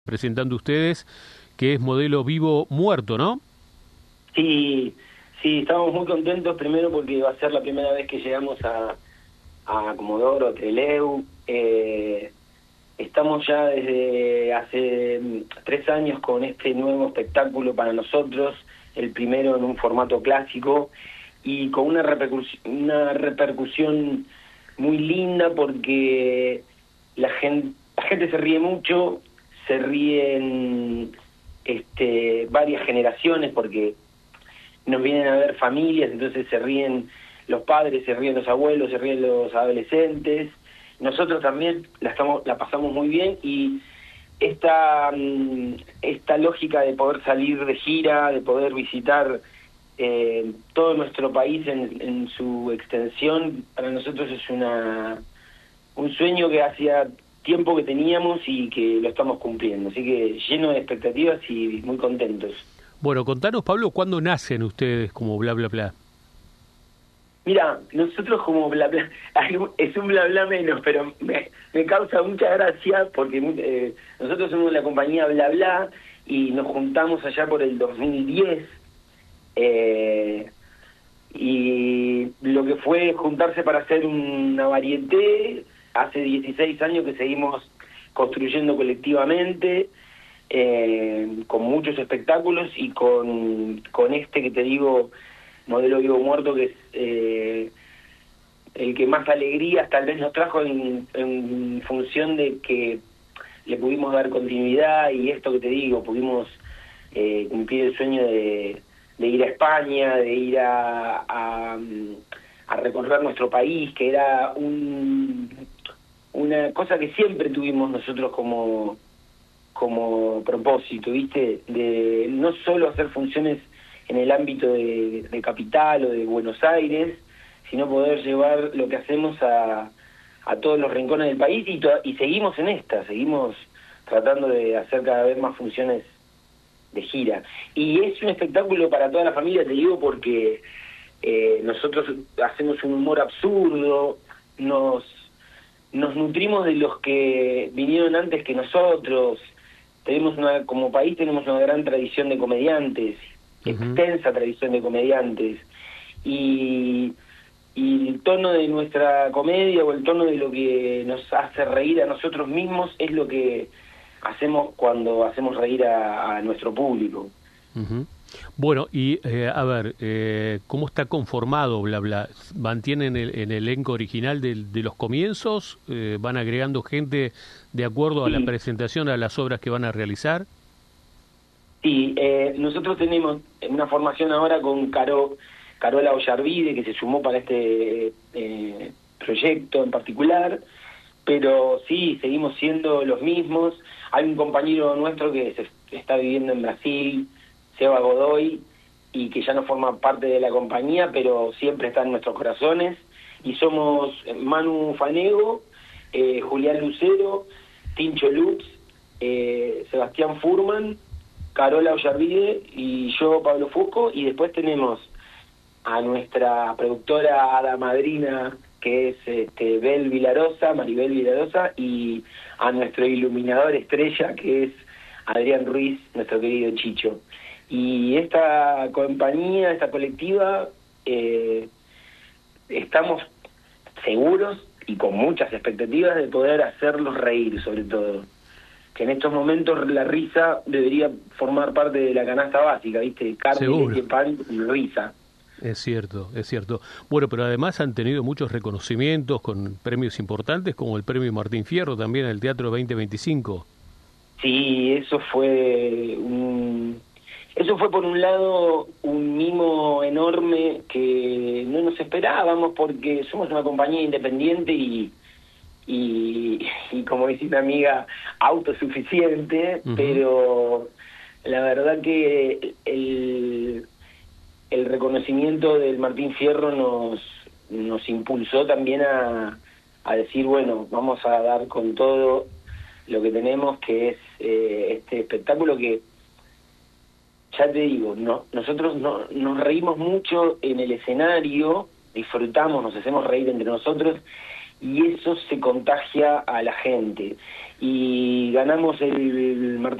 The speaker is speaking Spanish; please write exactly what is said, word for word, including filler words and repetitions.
presentando ustedes, que es Modelo Vivo Muerto, ¿no? Sí, sí, estamos muy contentos, primero porque va a ser la primera vez que llegamos a, a Comodoro, a Trelew. Eh, estamos ya desde hace tres años con este nuevo espectáculo para nosotros, el primero en un formato clásico, y con una repercusión, una repercusión muy linda porque la gente, la gente se ríe mucho, se ríen este, varias generaciones porque nos vienen a ver familias, entonces se ríen los padres, se ríen los abuelos, se ríen los adolescentes. Nosotros también la, estamos, la pasamos muy bien, y esta, esta lógica de poder salir de gira, de poder visitar eh, todo nuestro país en, en su extensión, para nosotros es una un sueño que hacía tiempo que teníamos y que lo estamos cumpliendo. Así que lleno de expectativas y muy contentos. Bueno, contanos, Pablo, ¿cuándo nacen ustedes como Bla Bla Bla? Mira, nosotros como Bla Bla, es un Bla Bla menos, pero me, me causa mucha gracia porque eh, nosotros somos la compañía Bla Bla y nos juntamos allá por el dos mil diez, eh, y lo que fue juntarse para hacer una varieté, hace dieciséis años que seguimos construyendo colectivamente, eh, con muchos espectáculos y con, con este que te digo, Modelo Vivo Muerto, que es eh, el que más alegrías tal vez nos trajo en, en función de que le pudimos dar continuidad, y esto que te digo, pudimos eh, cumplir el sueño de, de ir a España, de ir a, a, a recorrer nuestro país, que era un, una cosa que siempre tuvimos nosotros como como propósito, ¿viste? De no solo hacer funciones en el ámbito de, de Capital o de Buenos Aires, sino poder llevar lo que hacemos a, a todos los rincones del país, y, to- y seguimos en esta, seguimos tratando de hacer cada vez más funciones de gira. Y es un espectáculo para toda la familia, te digo, porque eh, nosotros hacemos un humor absurdo, nos, nos nutrimos de los que vinieron antes que nosotros. Tenemos una, como país tenemos una gran tradición de comediantes, uh-huh. extensa tradición de comediantes, y, y el tono de nuestra comedia o el tono de lo que nos hace reír a nosotros mismos es lo que hacemos cuando hacemos reír a, a nuestro público. Uh-huh. Bueno, y eh, a ver, eh, ¿cómo está conformado Bla Bla? ¿Mantienen el, el elenco original de, de los comienzos? Eh, ¿Van agregando gente de acuerdo sí. a la presentación, a las obras que van a realizar? Sí, eh, nosotros tenemos una formación ahora con Caro, Carola Ollarvide, que se sumó para este eh, proyecto en particular, pero sí, seguimos siendo los mismos. Hay un compañero nuestro que se está viviendo en Brasil, Seba Godoy, y que ya no forma parte de la compañía, pero siempre está en nuestros corazones, y somos Manu Fanego, eh, Julián Lucero, Tincho Lux, eh, Sebastián Furman, Carola Ollarvide y yo, Pablo Fusco, y después tenemos a nuestra productora hada madrina, que es este, Bel Vilarosa, Maribel Vilarosa, y a nuestro iluminador estrella, que es Adrián Ruiz, nuestro querido Chicho. Y esta compañía, esta colectiva, eh, estamos seguros y con muchas expectativas de poder hacerlos reír, sobre todo. Que en estos momentos la risa debería formar parte de la canasta básica, ¿viste? Carne, Seguro. leche, pan y risa. Es cierto, es cierto. Bueno, pero además han tenido muchos reconocimientos con premios importantes, como el premio Martín Fierro también en el Teatro veinte veinticinco. Sí, eso fue un... Eso fue por un lado un mimo enorme que no nos esperábamos, porque somos una compañía independiente y, y, y como dice una amiga, autosuficiente, uh-huh. Pero la verdad que el, el reconocimiento del Martín Fierro nos, nos impulsó también a, a decir, bueno, vamos a dar con todo lo que tenemos, que es eh, este espectáculo que, ya te digo, no, nosotros no, nos reímos mucho en el escenario, disfrutamos, nos hacemos reír entre nosotros, y eso se contagia a la gente. Y ganamos el, el Martín